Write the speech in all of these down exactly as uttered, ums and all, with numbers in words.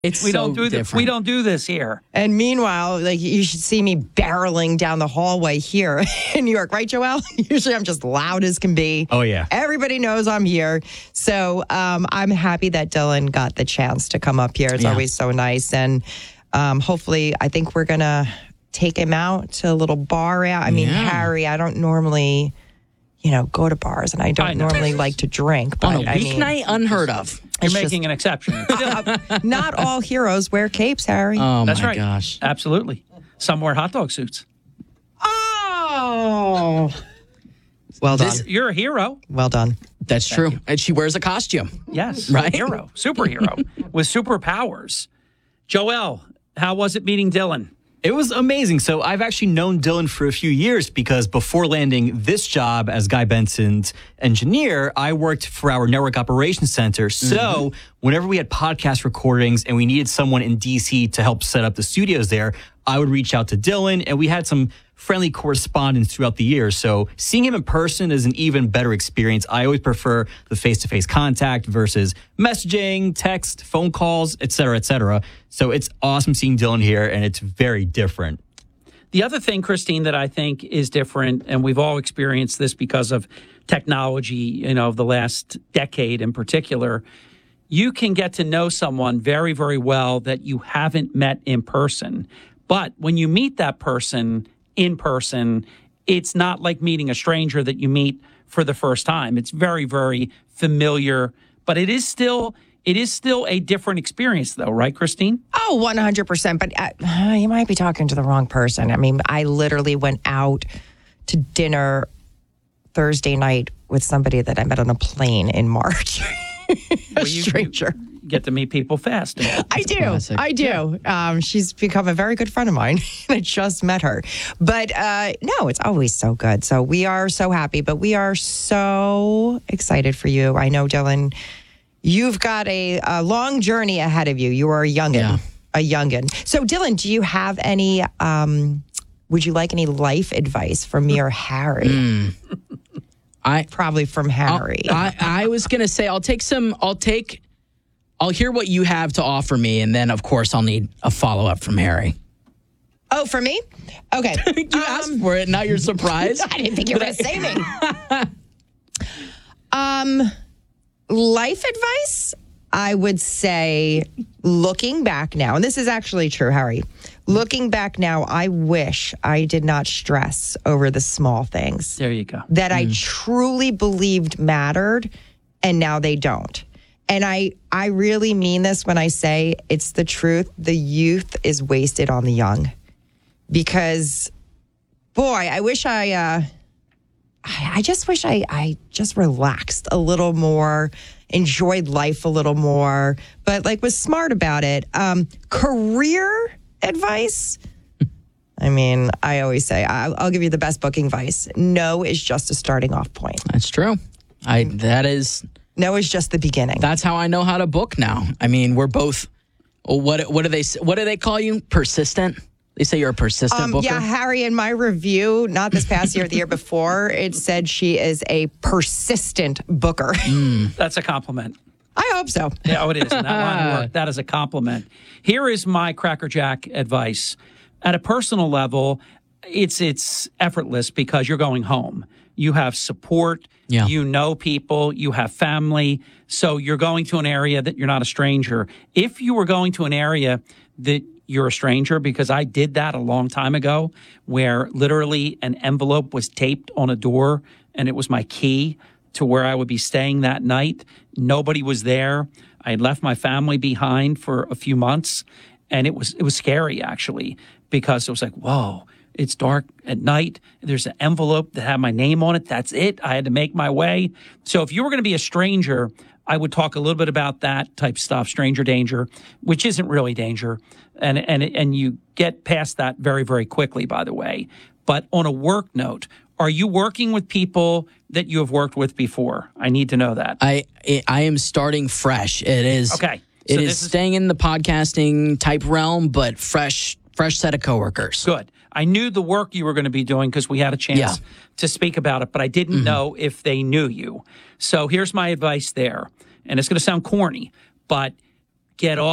It's we so don't do this. different. We don't do this here. And meanwhile, like you should see me barreling down the hallway here in New York, right, Joelle? Usually I'm just loud as can be. Oh, yeah. Everybody knows I'm here. So um, I'm happy that Dylan got the chance to come up here. It's Yeah. always so nice. And um, hopefully, I think we're going to take him out to a little bar out. I mean, Yeah. Harry, I don't normally, you know, go to bars and I don't I know. normally like to drink. But On a I mean, weeknight, unheard of. You're It's making an exception. uh, not all heroes wear capes, Harry. Oh, That's my right. gosh. Absolutely. Some wear hot dog suits. Oh. Well done. This, you're a hero. well done. That's true. And she wears a costume. Yes. Right? Hero. Superhero with superpowers. Joelle, how was it meeting Dylan? It was amazing. So I've actually known Dylan for a few years because before landing this job as Guy Benson's engineer, I worked for our network operations center. So mm-hmm. whenever we had podcast recordings and we needed someone in D C to help set up the studios there, I would reach out to Dylan, and we had some friendly correspondence throughout the years. So seeing him in person is an even better experience. I always prefer the face-to-face contact versus messaging, text, phone calls, et cetera, et cetera. So it's awesome seeing Dylan here, and it's very different. The other thing, Christine, that I think is different, and we've all experienced this because of technology, you know, of the last decade in particular, you can get to know someone very, very well that you haven't met in person. But when you meet that person in person, it's not like meeting a stranger that you meet for the first time. It's very, very familiar, but it is still it is still a different experience, though, right, Christine? Oh, one hundred percent. But uh, you might be talking to the wrong person. I mean, I literally went out to dinner Thursday night with somebody that I met on a plane in March. a Well, you- stranger. You get to meet people fast. I do. classic. I do. Um, she's become a very good friend of mine. I just met her. But uh, no, it's always so good. So we are so happy, but we are so excited for you. I know, Dylan, you've got a, a long journey ahead of you. You are a youngin'. Yeah. A youngin'. So, Dylan, do you have any, um, would you like any life advice from me or Harry? Mm. I Probably from Harry. I, I was gonna say I'll take some. I'll take. I'll hear what you have to offer me, and then of course I'll need a follow up from Harry. oh, for me? Okay. You asked for it. Now you're surprised. I didn't think you were going to say me. um, life advice, I would say, looking back now, and this is actually true, Harry. Looking back now, I wish I did not stress over the small things There you go. that I truly believed mattered, and now they don't. And I, I really mean this when I say it's the truth. The youth is wasted on the young. Because, boy, I wish I, uh, I, I just wish I, I just relaxed a little more, enjoyed life a little more, but like was smart about it. Um, career advice. I mean, I always say, I'll, I'll give you the best booking advice. No is just a starting off point. That's true. I that is No is just the beginning. that's how I know how to book now. I mean, we're both. What what do they what do they call you? Persistent. They say you're a persistent Um, booker. yeah, Harry, in my review, not this past year, the year before, it said she is a persistent booker. That's a compliment. I hope so. Yeah, oh, it is. In that line of work, that is a compliment. Here is my Cracker Jack advice. At a personal level, it's it's effortless because you're going home. You have support. Yeah. You know people. You have family. So you're going to an area that you're not a stranger. If you were going to an area that you're a stranger, because I did that a long time ago, where literally an envelope was taped on a door and it was my key to where I would be staying that night. Nobody was there. I had left my family behind for a few months, and it was it was scary, actually, because it was like, whoa, it's dark at night. There's an envelope that had my name on it. That's it. I had to make my way. So if you were going to be a stranger, I would talk a little bit about that type stuff, stranger danger, which isn't really danger. And, and, and you get past that very, very quickly, by the way. But on a work note, are you working with people that you have worked with before? I need to know that. I I am starting fresh. It is Okay. It So is this is- staying in the podcasting type realm, but fresh fresh set of coworkers. Good. I knew the work you were going to be doing because we had a chance Yeah. to speak about it, but I didn't Mm-hmm. know if they knew you. So here's my advice there. And it's going to sound corny, but get off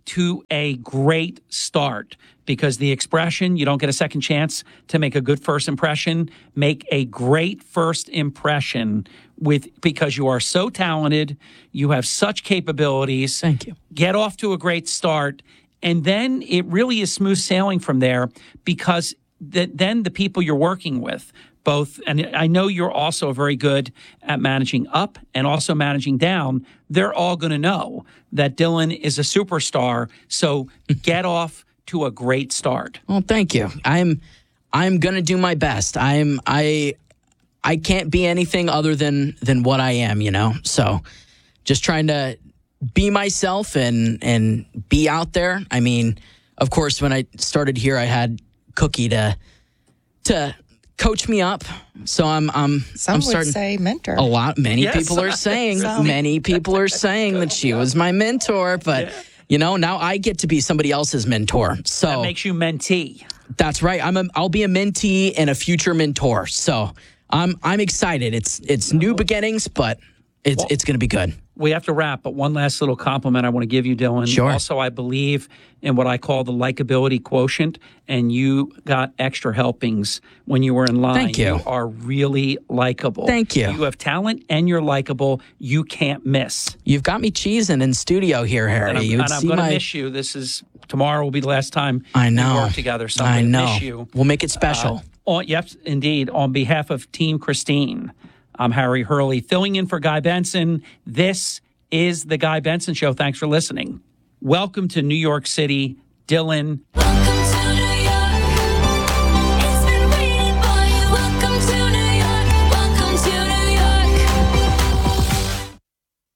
to a great start, because the expression, you don't get a second chance to make a good first impression. Make a great first impression with because you are so talented. You have such capabilities. Thank you. Get off to a great start. And then it really is smooth sailing from there, because th- then the people you're working with, both, and I know you're also very good at managing up and also managing down, they're all going to know that Dylan is a superstar. So get off to a great start. Well, thank you. I'm I'm going to do my best. I'm I I can't be anything other than than what I am, you know. So just trying to be myself and and be out there. I mean, of course, when I started here, I had Cookie to to coach me up. So I'm I'm Some I'm would starting say mentor. a lot. Many Yes. people are saying Some. many people are saying that she was my mentor, but Yeah. you know, now I get to be somebody else's mentor. So That makes you mentee. that's right. I'm a, I'll be a mentee and a future mentor. So I'm I'm excited. It's it's new beginnings, but it's it's going to be good. We have to wrap, but one last little compliment I want to give you, Dylan. Sure. Also, I believe in what I call the likability quotient, and you got extra helpings when you were in line. Thank you. You are really likable. Thank you. You have talent and you're likable. You can't miss. You've got me cheesing in studio here, Harry. And I'm, You would and I'm see going to my- miss you. This is tomorrow will be the last time I know. we work together. So I'm I gonna know. miss you. We'll make it special. Uh, on, yes, indeed. On behalf of Team Christine, I'm Harry Hurley, filling in for Guy Benson. This is the Guy Benson Show. Thanks for listening. Welcome to New York City, Dylan. Welcome to New York. It's been waiting for you. Welcome to New York. Welcome to New York.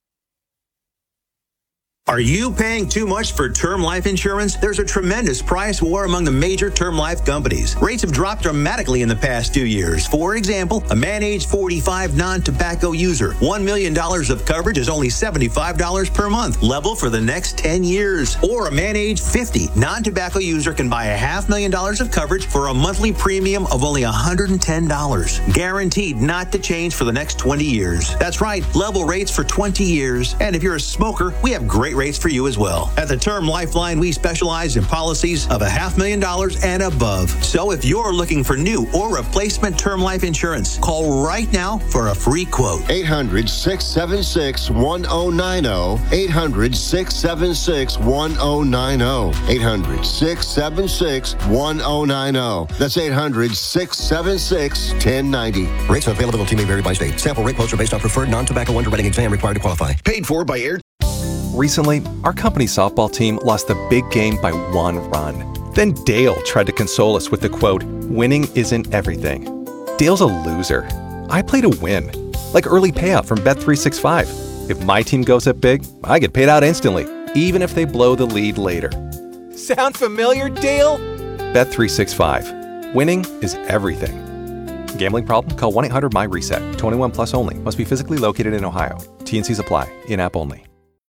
Are you paying too much for term life insurance? There's a tremendous price war among the major term life companies. Rates have dropped dramatically in the past two years. For example, a man age forty-five non-tobacco user, one million dollars of coverage is only seventy-five dollars per month, level for the next ten years. Or a man age fifty non-tobacco user can buy a half million dollars of coverage for a monthly premium of only one hundred ten dollars. Guaranteed not to change for the next twenty years. That's right, level rates for twenty years. And if you're a smoker, we have great rates for you as well. At the Term Lifeline, we specialize in policies of a half million dollars and above. So if you're looking for new or replacement term life insurance, call right now for a free quote. eight hundred, six seven six, one oh nine oh. eight hundred, six seven six, one oh nine oh. eight hundred, six seven six, one oh nine oh. That's eight hundred, six seven six, one oh nine oh. Rates and availability may vary by state. Sample rate quotes are based on preferred non-tobacco underwriting exam required to qualify. Paid for by Air. Recently, our company softball team lost the big game by one run. Then Dale tried to console us with the quote, "Winning isn't everything." Dale's a loser. I play to win. Like early payout from Bet three sixty-five. If my team goes up big, I get paid out instantly, even if they blow the lead later. Sound familiar, Dale? Bet three sixty-five. Winning is everything. Gambling problem? Call one eight hundred M Y reset. twenty-one plus only. Must be physically located in Ohio. T and Cs apply. In-app only.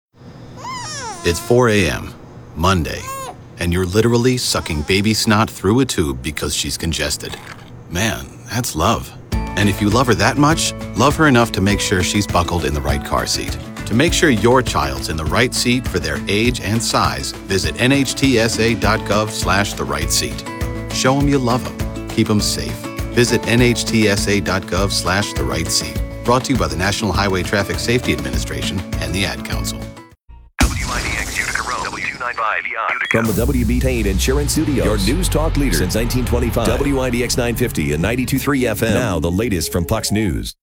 It's four a.m., Monday, and you're literally sucking baby snot through a tube because she's congested. Man, that's love. And if you love her that much, love her enough to make sure she's buckled in the right car seat. To make sure your child's in the right seat for their age and size, visit nhtsa.gov slash the right seat. Show them you love them. Keep them safe. Visit nhtsa.gov slash the right seat. Brought to you by the National Highway Traffic Safety Administration and the Ad Council. W I D X Utica Road, W two ninety-five Utica. From the W B Tain Insurance Studios, your news talk leader since nineteen twenty-five. W I D X nine fifty and ninety-two point three F M. Now the latest from Fox News.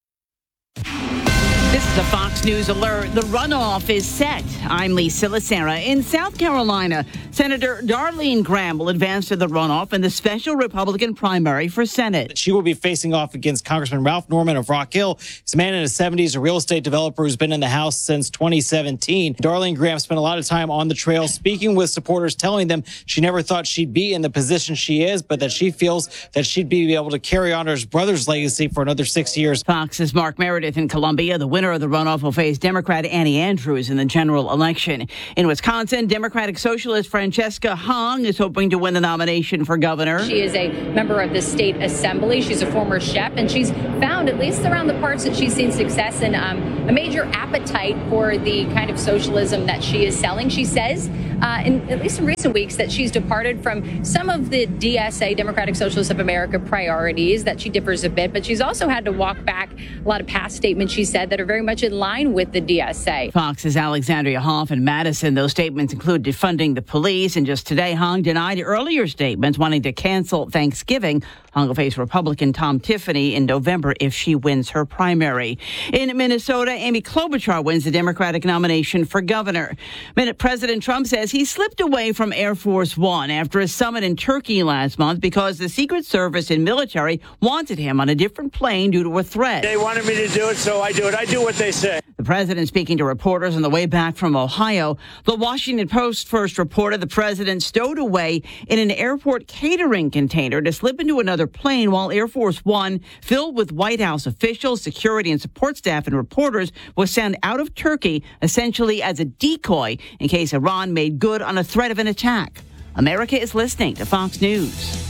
This is a Fox News alert. The runoff is set. I'm Lisa Lacera. In South Carolina, Senator Darlene Graham will advance to the runoff in the special Republican primary for Senate. She will be facing off against Congressman Ralph Norman of Rock Hill. He's a man in his seventies, a real estate developer who's been in the House since twenty seventeen. Darlene Graham spent a lot of time on the trail speaking with supporters, telling them she never thought she'd be in the position she is, but that she feels that she'd be able to carry on her brother's legacy for another six years. Fox's Mark Meredith in Columbia. The winner of the runoff will face Democrat Annie Andrews in the general election. In Wisconsin, Democratic Socialist Francesca Hong is hoping to win the nomination for governor. She is a member of the state assembly. She's a former chef, and she's found, at least around the parts that she's seen success in, um, a major appetite for the kind of socialism that she is selling. She says uh, in at least in recent weeks, that she's departed from some of the D S A, Democratic Socialists of America, priorities, that she differs a bit. But she's also had to walk back a lot of past statements, she said, that are very much in line with the D S A. Fox's Alexandria Hoff and Madison, those statements include defunding the police. And just today, Hong denied earlier statements wanting to cancel Thanksgiving. Hong will face Republican Tom Tiffany in November if she wins her primary. In Minnesota, Amy Klobuchar wins the Democratic nomination for governor. President Trump says he slipped away from Air Force One after a summit in Turkey last month because the Secret Service and military wanted him on a different plane due to a threat. They wanted me to do it, so I do it. I do what they say. The president speaking to reporters on the way back from Ohio. The Washington Post first reported the president stowed away in an airport catering container to slip into another plane while Air Force One, filled with White House officials, security and support staff and reporters, was sent out of Turkey essentially as a decoy in case Iran made good on a threat of an attack. America is listening to Fox News.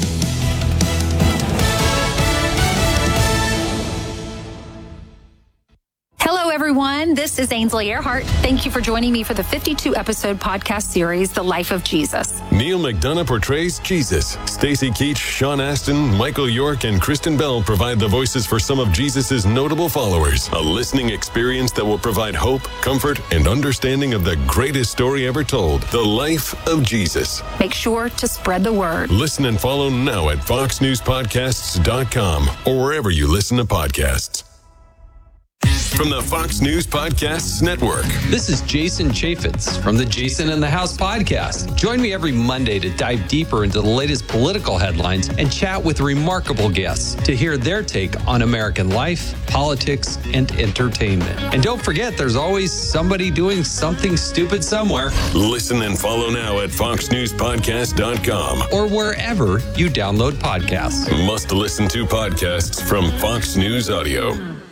Hello, everyone. This is Ainsley Earhart. Thank you for joining me for the fifty-two episode podcast series, The Life of Jesus. Neil McDonough portrays Jesus. Stacey Keach, Sean Astin, Michael York, and Kristen Bell provide the voices for some of Jesus' notable followers. A listening experience that will provide hope, comfort, and understanding of the greatest story ever told, The Life of Jesus. Make sure to spread the word. Listen and follow now at fox news podcasts dot com or wherever you listen to podcasts. From the Fox News Podcasts Network. This is Jason Chaffetz from the Jason in the House podcast. Join me every Monday to dive deeper into the latest political headlines and chat with remarkable guests to hear their take on American life, politics, and entertainment. And don't forget, there's always somebody doing something stupid somewhere. Listen and follow now at fox news podcast dot com or wherever you download podcasts. Must listen to podcasts from Fox News Audio.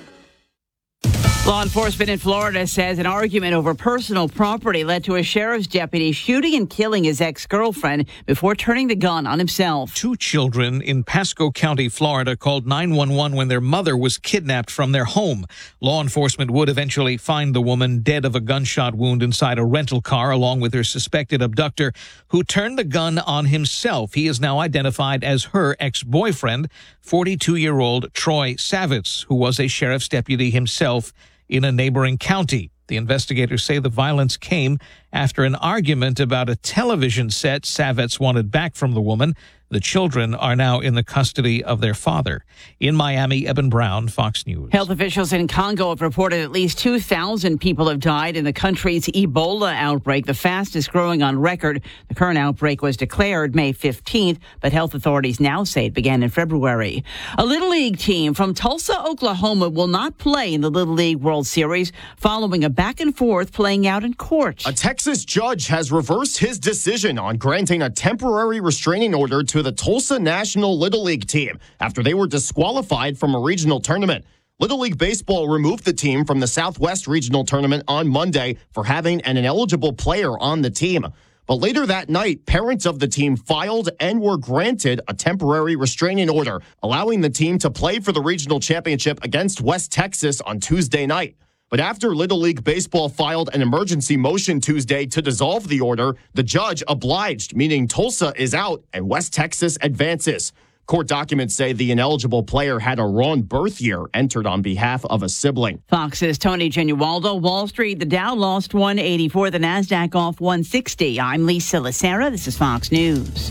Law enforcement in Florida says an argument over personal property led to a sheriff's deputy shooting and killing his ex-girlfriend before turning the gun on himself. Two children in Pasco County, Florida, called nine one one when their mother was kidnapped from their home. Law enforcement would eventually find the woman dead of a gunshot wound inside a rental car, along with her suspected abductor, who turned the gun on himself. He is now identified as her ex-boyfriend, forty-two-year-old Troy Savitz, who was a sheriff's deputy himself in a neighboring county. The investigators say the violence came after an argument about a television set Savitz wanted back from the woman. The children are now in the custody of their father. In Miami, Eben Brown, Fox News. Health officials in Congo have reported at least two thousand people have died in the country's Ebola outbreak, the fastest growing on record. The current outbreak was declared May fifteenth, but health authorities now say it began in February. A Little League team from Tulsa, Oklahoma will not play in the Little League World Series following a back and forth playing out in court. A Texas judge has reversed his decision on granting a temporary restraining order to the Tulsa National Little League team after they were disqualified from a regional tournament. Little League Baseball removed the team from the Southwest Regional Tournament on Monday for having an ineligible player on the team. But later that night, parents of the team filed and were granted a temporary restraining order, allowing the team to play for the regional championship against West Texas on Tuesday night. But after Little League Baseball filed an emergency motion Tuesday to dissolve the order, the judge obliged, meaning Tulsa is out and West Texas advances. Court documents say the ineligible player had a wrong birth year entered on behalf of a sibling. Fox's Tony Genualdo. Wall Street, the Dow lost one eighty-four, the NASDAQ off one sixty. I'm Lisa Lacera. This is Fox News.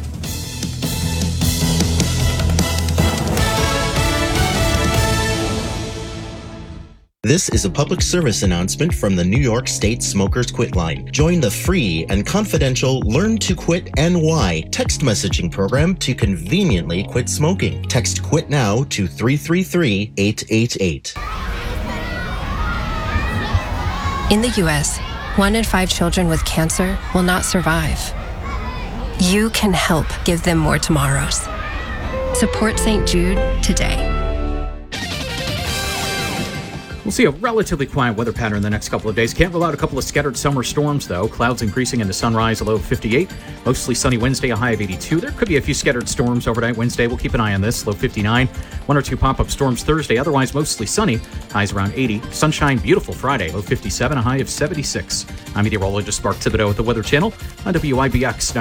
This is a public service announcement from the New York State Smokers Quit Line. Join the free and confidential Learn to Quit N Y text messaging program to conveniently quit smoking. Text QUIT NOW to three three three, eight eight eight. In the U S, one in five children with cancer will not survive. You can help give them more tomorrows. Support Saint Jude today. We'll see a relatively quiet weather pattern the next couple of days. Can't rule out a couple of scattered summer storms, though. Clouds increasing into sunrise, a low of fifty-eight. Mostly sunny Wednesday, a high of eighty-two. There could be a few scattered storms overnight Wednesday. We'll keep an eye on this, low fifty-nine. One or two pop-up storms Thursday, otherwise mostly sunny. Highs around eighty. Sunshine, beautiful Friday, low fifty-seven, a high of seventy-six. I'm meteorologist Mark Thibodeau at the Weather Channel on W I B X.